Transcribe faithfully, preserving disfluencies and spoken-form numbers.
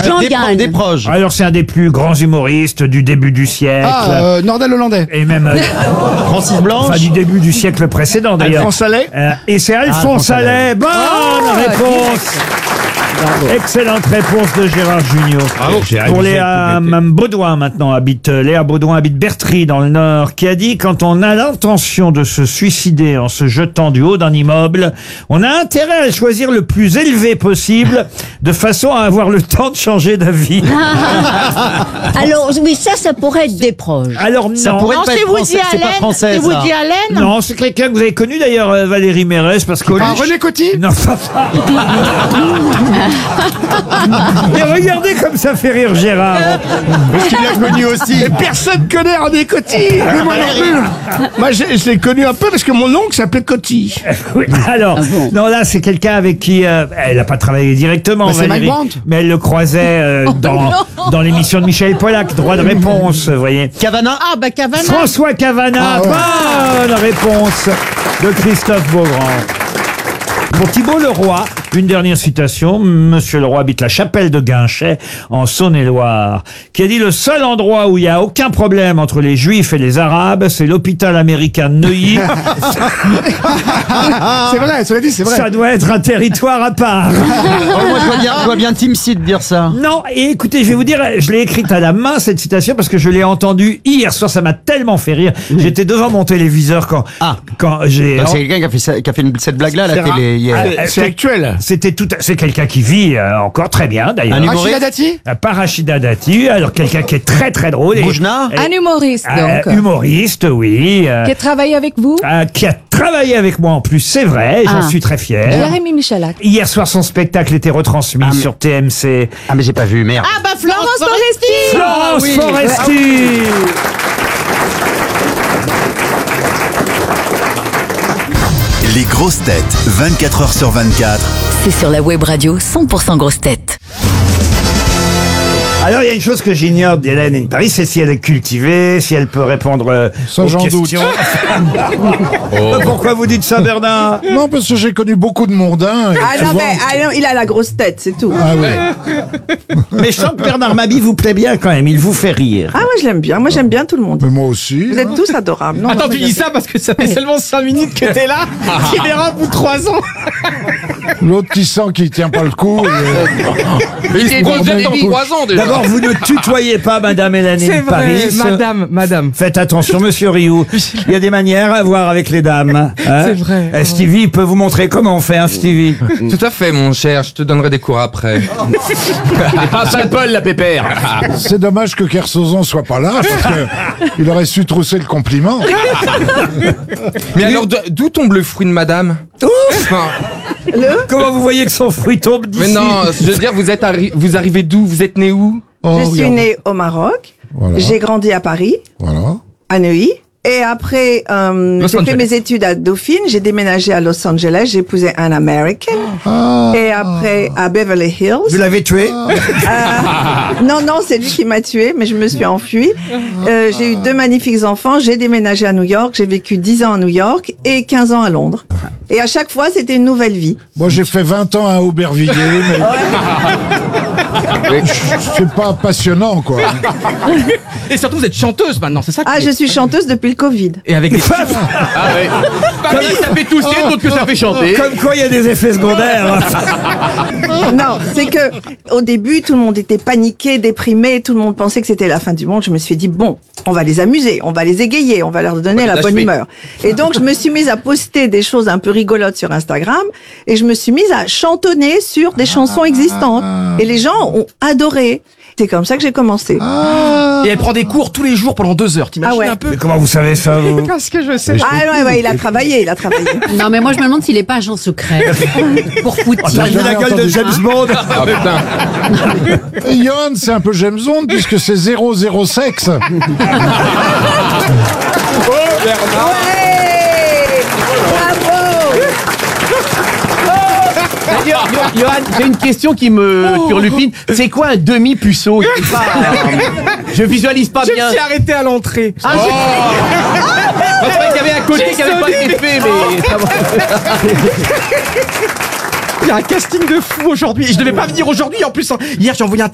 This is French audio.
Jean des, pro- Yann. des proches. Alors c'est un des plus grands humoristes du début du siècle. Ah, euh, Nordal Hollandais. Et même euh, Francis Blanche. enfin du début du siècle précédent d'ailleurs. Alphonse Allais. Euh, et c'est Alphonse Alphonse Allais. Allais. Bonne réponse. Excellente réponse de Gérard Junior. Bravo. J'ai Pour révisé Léa tout l'été. Mme Baudouin maintenant habite euh, Léa Baudouin habite Bertry dans le Nord, qui a dit: quand on a l'intention de se suicider en se jetant du haut d'un immeuble, on a intérêt à choisir le plus élevé possible, de façon à avoir le temps de changer d'avis. Alors, oui, ça, ça pourrait être des proches. Alors Ça non. pourrait Non, pas c'est être Woody français, c'est pas Allen. français, C'est ça. Woody Allen. Non, c'est quelqu'un que vous avez connu d'ailleurs, euh, Valérie Mérès, parce que Ah, René Coty. non, ça va. Mais regardez comme ça fait rire Gérard. Parce qu'il l'a connu aussi. Et personne connaît René Coty. Mais moi non plus. Moi, je, je l'ai connu un peu parce que mon oncle s'appelait Coty. Oui, alors, Ah bon non, là, c'est quelqu'un avec qui euh, elle n'a pas travaillé directement, Bah, c'est Valérie, Mike Brandt. mais elle le croisait euh, dans, dans l'émission de Michel Pollack, droit de réponse, vous voyez. Cavana. Ah, bah Cavana. François Cavana, Ah ouais. bonne réponse de Christophe Beaugrand. Pour Thibault Leroy, une dernière citation. Monsieur Leroy habite la chapelle de Guinchet, en Saône-et-Loire, qui a dit: le seul endroit où il n'y a aucun problème entre les Juifs et les Arabes, c'est l'hôpital américain de Neuilly. C'est vrai, cela dit, c'est vrai. Ça doit être un territoire à part. Oh, moi, je vois bien, je vois bien Tim Seed dire ça. Non, et écoutez, je vais vous dire, je l'ai écrite à la main, cette citation, parce que je l'ai entendue hier soir, ça m'a tellement fait rire. J'étais devant mon téléviseur quand, Ah. quand j'ai... Bah, c'est quelqu'un qui a fait, ça- qui a fait une- cette blague-là à la C'est télé hier. Ah, C'est actuel. C'était tout, c'est quelqu'un qui vit euh, encore très bien, d'ailleurs. Un humoriste. Rachida Dati. Euh, Pas Rachida Dati, alors quelqu'un qui est très très drôle. et- Boujna. et- Un humoriste, euh, donc. humoriste, oui. euh, Qui a travaillé avec vous. euh, qui a travaillé avec moi en plus, c'est vrai, et j'en Ah. suis très fier. Jérémy Michalak. Hier soir, son spectacle était retransmis Ah, mais- sur T M C. Ah, mais j'ai pas vu, merde. Ah, bah Florence Foresti. Florence oui. Foresti. Les grosses têtes, vingt-quatre heures sur vingt-quatre. C'est sur la web radio cent pour cent grosses têtes. Alors, il y a une chose que j'ignore d'Hélène Paris, c'est si elle est cultivée, si elle peut répondre euh, Ça, aux j'en doute. questions. Pourquoi vous dites ça, Bernard? Non, parce que j'ai connu beaucoup de mondains. et Ah non, souvent- mais ah non, il a la grosse tête, c'est tout. Ah ouais. Mais je sens que Bernard Mabie vous plaît bien quand même, il vous fait rire. Ah, moi je l'aime bien. Moi j'aime bien tout le monde. Mais moi aussi. Vous êtes tous adorables. Non, Attends, non, tu mais dis ça parce que ça fait seulement cinq minutes que t'es là. Tu verras au bout de trois ans. L'autre qui sent qu'il tient pas le coup. et- Mais il est Bon, deux mais dans écoute, trois ans déjà. D'abord, vous ne tutoyez pas Madame Hélène C'est vrai, Paris. madame, madame. Faites attention, Monsieur Rioux. Il y a des manières à voir avec les dames. hein. C'est vrai. Euh, Stevie peut vous montrer comment on fait, hein, Stevie. Tout à fait, mon cher. Je te donnerai des cours après. Pas sale Paul, la pépère. C'est dommage que Kersozon soit pas là, parce que il aurait su trousser le compliment. Mais alors, d- d'où tombe le fruit de madame? Enfin, Comment vous voyez que son fruit tombe d'ici? mais non, je veux dire, vous êtes arri- vous arrivez d'où? Vous êtes né où? Oh, Je suis regarde. née au Maroc. Voilà. J'ai grandi à Paris, Voilà. à Neuilly. Et après, euh, Los j'ai fait Angeles. mes études à Dauphine. J'ai déménagé à Los Angeles. J'ai épousé un Américain. Ah, Et après, à Beverly Hills. Vous l'avez tué? Euh, non, non, c'est lui qui m'a tué, mais je me suis enfuie. Euh, j'ai eu deux magnifiques enfants. J'ai déménagé à New York. J'ai vécu dix ans à New York et quinze ans à Londres. Et à chaque fois, c'était une nouvelle vie. moi j'ai fait vingt ans à Aubervilliers, mais c'est pas passionnant, quoi. Et surtout, vous êtes chanteuse maintenant, c'est ça Ah, je suis chanteuse depuis le Covid. Et avec des... Ah ouais. Famille, ça fait tousser, d'autres que ça fait chanter. Comme quoi, il y a des effets secondaires. Non, c'est que au début, tout le monde était paniqué, déprimé, tout le monde pensait que c'était la fin du monde. Je me suis dit, bon, on va les amuser, on va les égayer, on va leur donner On va la les bonne achever. humeur. Et donc, je me suis mise à poster des choses un peu rigolotes sur Instagram et je me suis mise à chantonner sur des chansons existantes. Et les gens ont adoré. C'est comme ça que j'ai commencé. Et elle prend des cours tous les jours pendant deux heures, t'imagines Ah ouais. un peu? Mais comment vous savez ça, vous? Parce que je sais. Ah ouais, ouais, il a travaillé, il a travaillé. Non, mais moi, je me demande s'il est pas agent secret. Pour Poutine. T'as vu la gueule de James Bond? Ah putain. Et Johan, c'est un peu James Bond, puisque c'est zéro zéro sexe. Ouais bravo. D'ailleurs, Yo- Johan, j'ai une question qui me turlupine. C'est quoi un demi-puceau? Je sais pas, euh, Je visualise pas Je bien. me suis arrêté à l'entrée. Ah, j'ai- Moi, je croyais qu'il y avait un côté qui avait pas été fait, mais ça va. Il y a un casting de fou aujourd'hui. Et je devais pas venir aujourd'hui en plus. hein. Hier, j'ai envoyé un